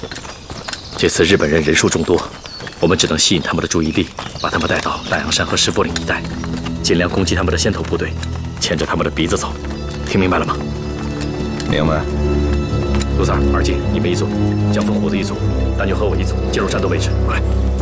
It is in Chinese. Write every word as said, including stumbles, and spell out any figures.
这次日本人人数众多，我们只能吸引他们的注意力，把他们带到大洋山和石佛岭一带，尽量攻击他们的先头部队，牵着他们的鼻子走。听明白了吗？ 明白。 陆三、二进，你们一组；江峰、虎子一组；丹牛和我一组，进入战斗位置，快！